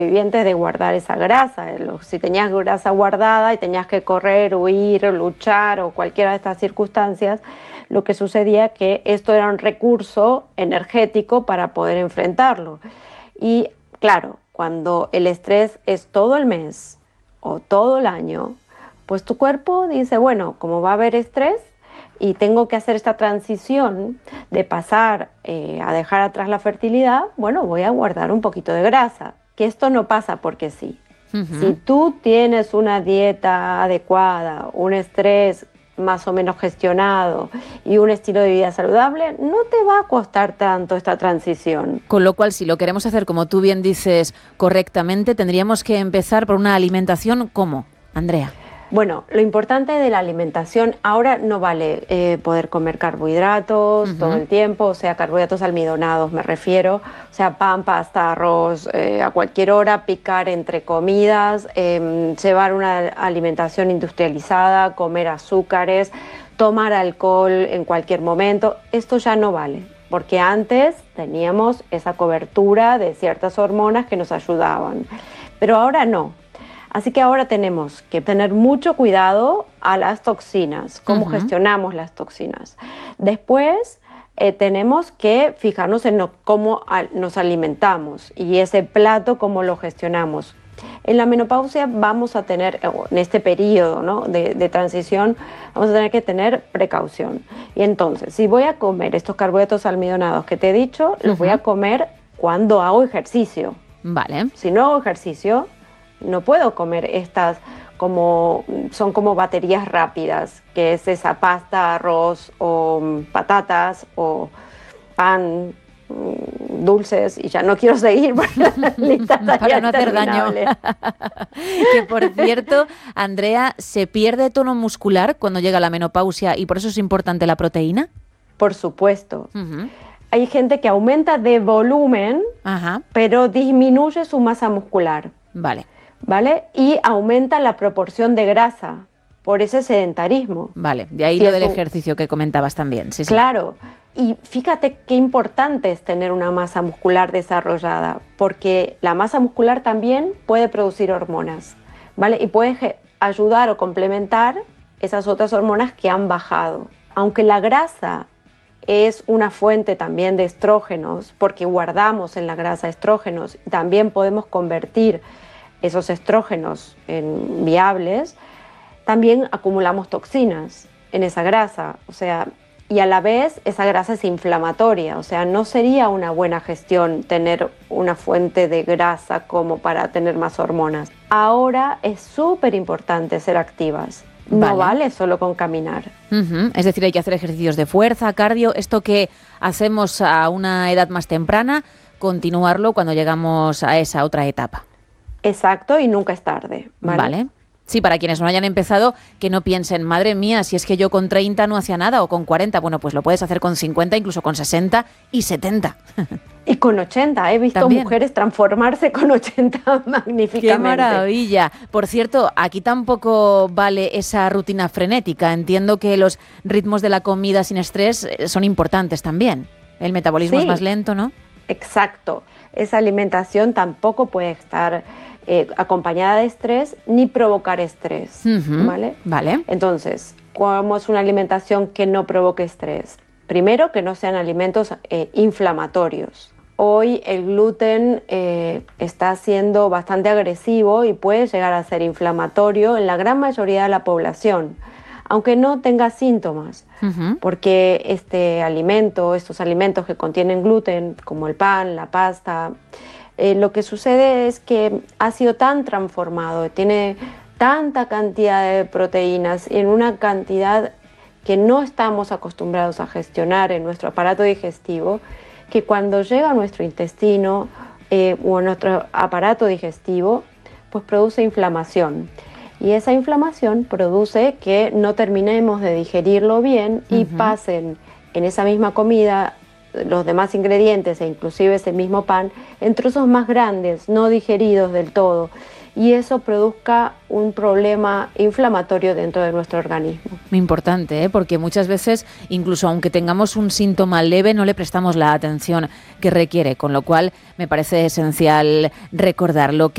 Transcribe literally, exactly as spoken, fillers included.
vivientes de guardar esa grasa. Si tenías grasa guardada y tenías que correr, huir, luchar o cualquiera de estas circunstancias, lo que sucedía es que esto era un recurso energético para poder enfrentarlo. Y claro, cuando el estrés es todo el mes o todo el año, pues tu cuerpo dice, bueno, como va a haber estrés y tengo que hacer esta transición de pasar eh, a dejar atrás la fertilidad, bueno, voy a guardar un poquito de grasa. Que esto no pasa porque sí. Uh-huh. Si tú tienes una dieta adecuada, un estrés más o menos gestionado y un estilo de vida saludable, no te va a costar tanto esta transición. Con lo cual, si lo queremos hacer, como tú bien dices, correctamente, tendríamos que empezar por una alimentación, ¿cómo, Andrea? Bueno, lo importante de la alimentación, ahora no vale eh, poder comer carbohidratos uh-huh. todo el tiempo, o sea, carbohidratos almidonados me refiero, o sea, pan, pasta, arroz, eh, a cualquier hora, picar entre comidas, eh, llevar una alimentación industrializada, comer azúcares, tomar alcohol en cualquier momento, esto ya no vale, porque antes teníamos esa cobertura de ciertas hormonas que nos ayudaban, pero ahora no. Así que ahora tenemos que tener mucho cuidado a las toxinas, cómo uh-huh. gestionamos las toxinas. Después eh, tenemos que fijarnos en lo, cómo a, nos alimentamos y ese plato, cómo lo gestionamos. En la menopausia vamos a tener, en este periodo, ¿no? de, de transición, vamos a tener que tener precaución. Y entonces, si voy a comer estos carbohidratos almidonados que te he dicho, uh-huh. los voy a comer cuando hago ejercicio. Vale. Si no hago ejercicio, no puedo comer estas, como son como baterías rápidas, que es esa pasta, arroz o patatas o pan, dulces, y ya no quiero seguir porque la lista está para no hacer daño. Que por cierto, Andrea, ¿se pierde tono muscular cuando llega la menopausia y por eso es importante la proteína? Por supuesto. Uh-huh. Hay gente que aumenta de volumen, uh-huh. pero disminuye su masa muscular. Vale. ¿Vale? Y aumenta la proporción de grasa por ese sedentarismo. Vale, de ahí si lo del un... ejercicio que comentabas también. Sí, claro, sí. Y fíjate qué importante es tener una masa muscular desarrollada, porque la masa muscular también puede producir hormonas, ¿vale? Y puede ayudar o complementar esas otras hormonas que han bajado. Aunque la grasa es una fuente también de estrógenos, porque guardamos en la grasa estrógenos, también podemos convertir esos estrógenos en viables, también acumulamos toxinas en esa grasa, o sea, y a la vez esa grasa es inflamatoria, o sea, no sería una buena gestión tener una fuente de grasa como para tener más hormonas. Ahora es súper importante ser activas, no vale. vale solo con caminar. Uh-huh. Es decir, hay que hacer ejercicios de fuerza, cardio, esto que hacemos a una edad más temprana, continuarlo cuando llegamos a esa otra etapa. Exacto, y nunca es tarde, ¿vale? Vale. Sí, para quienes no hayan empezado, que no piensen, madre mía, si es que yo con treinta no hacía nada o con cuarenta, bueno, pues lo puedes hacer con cincuenta, incluso con sesenta y setenta. Y con ochenta, he visto ¿También? mujeres transformarse con ochenta magníficamente. ¡Qué maravilla! Por cierto, aquí tampoco vale esa rutina frenética. Entiendo que los ritmos de la comida sin estrés son importantes también. El metabolismo sí. es más lento, ¿no? Exacto. Esa alimentación tampoco puede estar eh, acompañada de estrés ni provocar estrés, uh-huh. ¿vale? Vale. Entonces, ¿cómo es una alimentación que no provoque estrés? Primero, que no sean alimentos eh, inflamatorios. Hoy el gluten eh, está siendo bastante agresivo y puede llegar a ser inflamatorio en la gran mayoría de la población, aunque no tenga síntomas, uh-huh. porque este alimento, estos alimentos que contienen gluten, como el pan, la pasta, eh, lo que sucede es que ha sido tan transformado, tiene tanta cantidad de proteínas en una cantidad que no estamos acostumbrados a gestionar en nuestro aparato digestivo, que cuando llega a nuestro intestino eh, o a nuestro aparato digestivo, pues produce inflamación. Y esa inflamación produce que no terminemos de digerirlo bien y uh-huh. pasen en esa misma comida los demás ingredientes e inclusive ese mismo pan en trozos más grandes, no digeridos del todo. Y eso produzca un problema inflamatorio dentro de nuestro organismo. Muy importante, ¿eh? Porque muchas veces, incluso aunque tengamos un síntoma leve, no le prestamos la atención que requiere, con lo cual me parece esencial recordarlo.